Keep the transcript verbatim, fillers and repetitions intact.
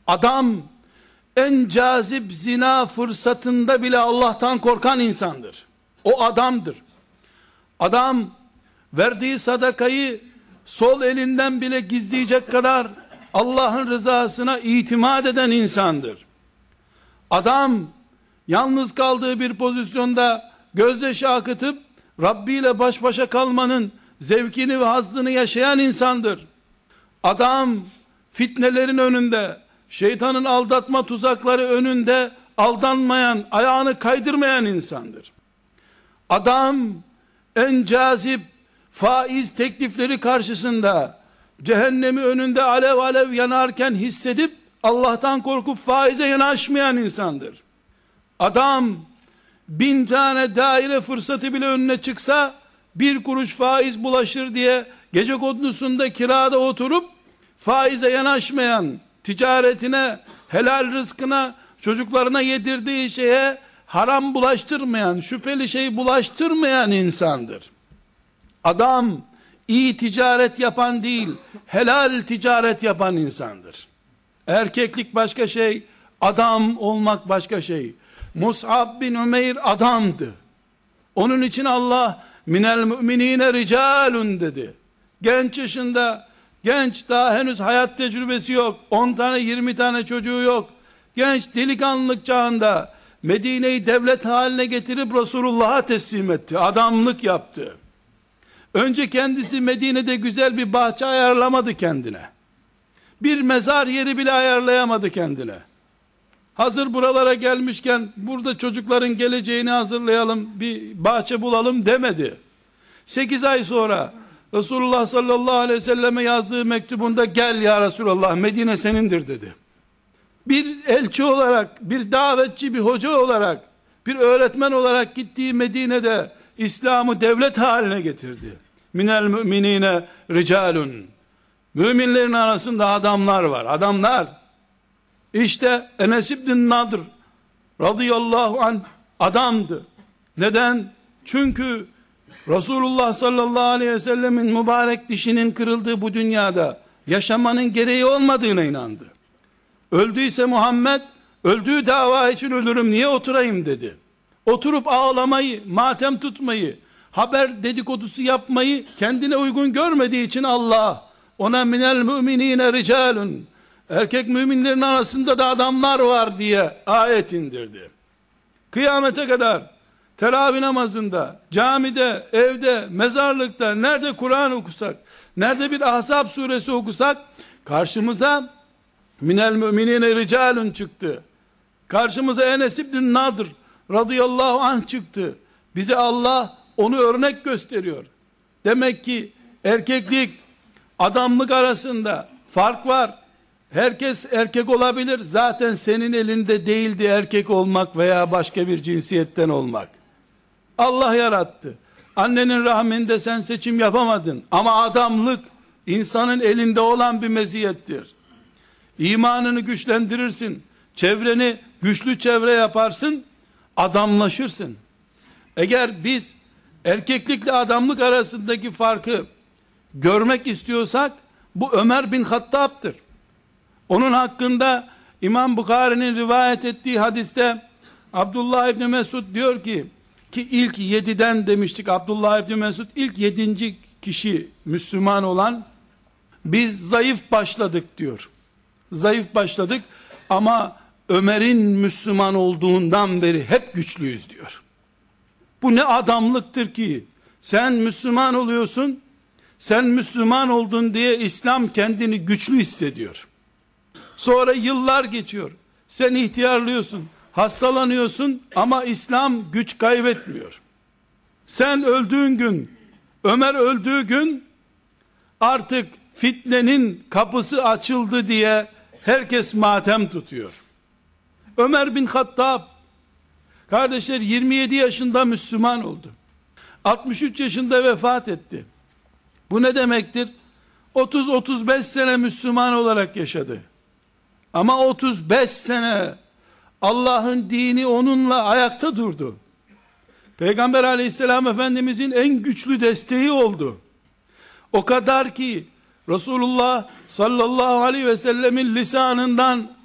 Adam en cazip zina fırsatında bile Allah'tan korkan insandır. O adamdır. Adam verdiği sadakayı sol elinden bile gizleyecek kadar Allah'ın rızasına itimat eden insandır. Adam yalnız kaldığı bir pozisyonda gözyaşı akıtıp Rabbi ile baş başa kalmanın zevkini ve hazzını yaşayan insandır. Adam fitnelerin önünde, şeytanın aldatma tuzakları önünde aldanmayan, ayağını kaydırmayan insandır. Adam en cazip faiz teklifleri karşısında cehennemi önünde alev alev yanarken hissedip Allah'tan korkup faize yanaşmayan insandır. Adam bin tane daire fırsatı bile önüne çıksa bir kuruş faiz bulaşır diye gece kondusunda kirada oturup faize yanaşmayan, ticaretine, helal rızkına, çocuklarına yedirdiği şeye haram bulaştırmayan, şüpheli şey bulaştırmayan insandır. Adam iyi ticaret yapan değil, helal ticaret yapan insandır. Erkeklik başka şey, adam olmak başka şey. Mus'ab bin Ümeyr adamdı. Onun için Allah minel müminine ricalun dedi. Genç yaşında, genç, daha henüz hayat tecrübesi yok, on tane yirmi tane çocuğu yok, genç delikanlılık çağında Medine'yi devlet haline getirip Resulullah'a teslim etti, adamlık yaptı. Önce kendisi Medine'de güzel bir bahçe ayarlamadı kendine, bir mezar yeri bile ayarlayamadı kendine. Hazır buralara gelmişken burada çocukların geleceğini hazırlayalım, bir bahçe bulalım demedi. sekiz ay sonra Resulullah sallallahu aleyhi ve selleme yazdığı mektubunda gel ya Resulallah, Medine senindir dedi. Bir elçi olarak, bir davetçi, bir hoca olarak, bir öğretmen olarak gittiği Medine'de İslam'ı devlet haline getirdi. Minel müminine ricalun. Müminlerin arasında adamlar var, adamlar. İşte Enes İbn Nadr radıyallahu anh adamdı. Neden? Çünkü Resulullah sallallahu aleyhi ve sellemin mübarek dişinin kırıldığı bu dünyada yaşamanın gereği olmadığına inandı. Öldüyse Muhammed, öldüğü dava için ölürüm, niye oturayım dedi. Oturup ağlamayı, matem tutmayı, haber dedikodusu yapmayı kendine uygun görmediği için Allah ona minel müminine ricalun, erkek müminlerin arasında da adamlar var diye ayet indirdi. Kıyamete kadar teravih namazında, camide, evde, mezarlıkta, nerede Kur'an okusak, nerede bir Ahzab suresi okusak, karşımıza minel müminine ricalun çıktı. Karşımıza Enes İbn Nadr radıyallahu anh çıktı. Bize Allah onu örnek gösteriyor. Demek ki erkeklik, adamlık arasında fark var. Herkes erkek olabilir. Zaten senin elinde değildi erkek olmak veya başka bir cinsiyetten olmak. Allah yarattı. Annenin rahminde sen seçim yapamadın. Ama adamlık insanın elinde olan bir meziyettir. İmanını güçlendirirsin. Çevreni güçlü çevre yaparsın. Adamlaşırsın. Eğer biz erkeklikle adamlık arasındaki farkı görmek istiyorsak bu Ömer bin Hattab'tır. Onun hakkında İmam Bukhari'nin rivayet ettiği hadiste Abdullah İbni Mesud diyor ki, ki ilk yediden demiştik, Abdullah İbni Mesud ilk yedinci kişi Müslüman olan, biz zayıf başladık diyor. Zayıf başladık ama Ömer'in Müslüman olduğundan beri hep güçlüyüz diyor. Bu ne adamlıktır ki sen Müslüman oluyorsun, sen Müslüman oldun diye İslam kendini güçlü hissediyor. Sonra yıllar geçiyor, sen ihtiyarlıyorsun, hastalanıyorsun ama İslam güç kaybetmiyor. Sen öldüğün gün, Ömer öldüğü gün artık fitnenin kapısı açıldı diye herkes matem tutuyor. Ömer bin Hattab kardeşler yirmi yedi yaşında Müslüman oldu. altmış üç yaşında vefat etti. Bu ne demektir? otuz otuz beş sene Müslüman olarak yaşadı. Ama otuz beş sene Allah'ın dini onunla ayakta durdu. Peygamber aleyhisselam efendimizin en güçlü desteği oldu. O kadar ki Resulullah sallallahu aleyhi ve sellemin lisanından